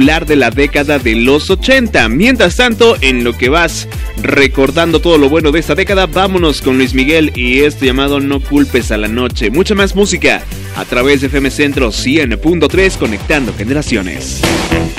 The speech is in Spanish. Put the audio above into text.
de la década de los 80. Mientras tanto, en lo que vas recordando todo lo bueno de esta década, vámonos con Luis Miguel y esto llamado No culpes a la noche. Mucha más música a través de FM Centro 100.3, conectando generaciones.